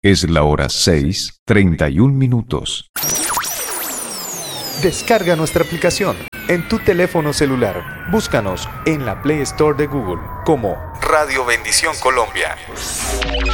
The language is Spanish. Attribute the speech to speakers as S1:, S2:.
S1: Es la hora 6:31.
S2: Descarga nuestra aplicación en tu teléfono celular. Búscanos en la Play Store de Google como Radio Bendición Colombia.